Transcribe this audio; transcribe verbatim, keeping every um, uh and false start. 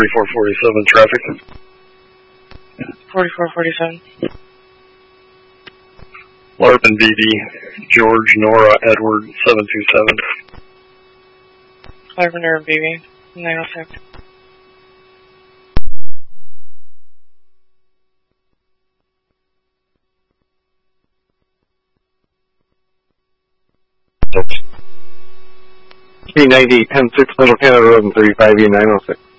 forty-four forty-seven traffic. forty-four forty-seven. Larpin B D, George Nora Edward seven two seven. Lavender B B, nine oh six. P ninety, ten six Little Canada Road and thirty-five E nine oh six.